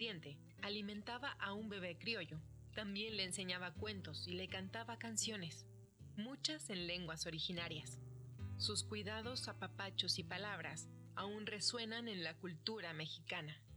sonriente, alimentaba a un bebé criollo. También le enseñaba cuentos y le cantaba canciones, muchas en lenguas originarias. Sus cuidados, apapachos y palabras aún resuenan en la cultura mexicana.